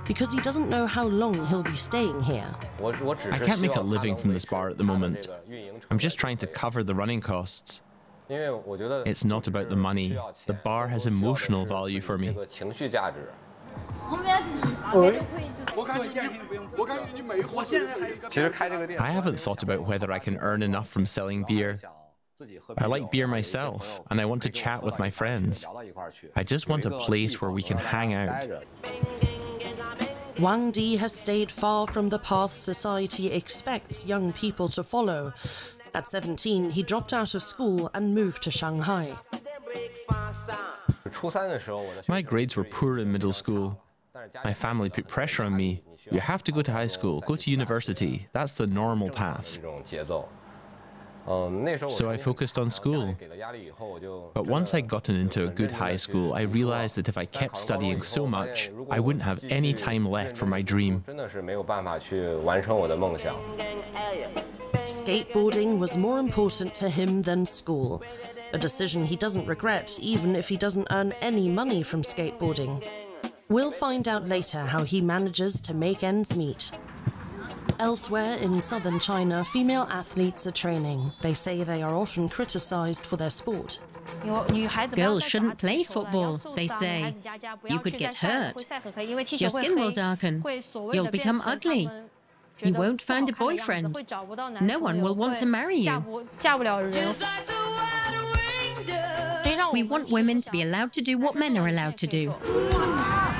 because he doesn't know how long he'll be staying here. I can't make a living from this bar at the moment. I'm just trying to cover the running costs. It's not about the money. The bar has emotional value for me. I haven't thought about whether I can earn enough from selling beer. I like beer myself, and I want to chat with my friends. I just want a place where we can hang out. Wang Di has stayed far from the path society expects young people to follow. At 17, he dropped out of school and moved to Shanghai. My grades were poor in middle school. My family put pressure on me. You have to go to high school, go to university. That's the normal path. So I focused on school. But once I'd gotten into a good high school, I realized that if I kept studying so much, I wouldn't have any time left for my dream. Skateboarding was more important to him than school, a decision he doesn't regret even if he doesn't earn any money from skateboarding. We'll find out later how he manages to make ends meet. Elsewhere in southern China, female athletes are training. They say they are often criticized for their sport. Girls shouldn't play football, they say. You could get hurt. Your skin will darken. You'll become ugly. You won't find a boyfriend. No one will want to marry you. We want women to be allowed to do what men are allowed to do.